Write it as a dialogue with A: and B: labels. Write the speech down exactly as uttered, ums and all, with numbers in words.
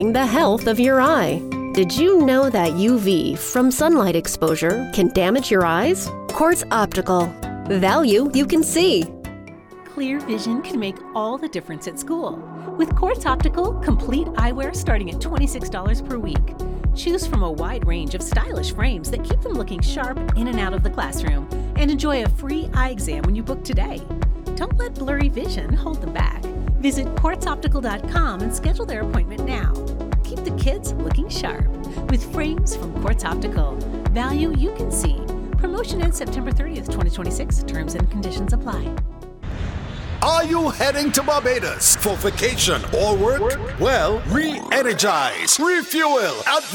A: the health of your eye. Did you know that U V from sunlight exposure can damage your eyes? Quartz Optical. Value you can see.
B: Clear vision can make all the difference at school. With Quartz Optical, complete eyewear starting at twenty-six dollars per week. Choose from a wide range of stylish frames that keep them looking sharp in and out of the classroom. And enjoy a free eye exam when you book today. Don't let blurry vision hold them back. Visit quartz optical dot com and schedule their appointment now. Keep the kids looking sharp with frames from Quartz Optical. Value you can see. Promotion ends September thirtieth, twenty twenty-six. Terms and conditions apply.
C: Are you heading to Barbados for vacation or work? Well, re-energize, refuel at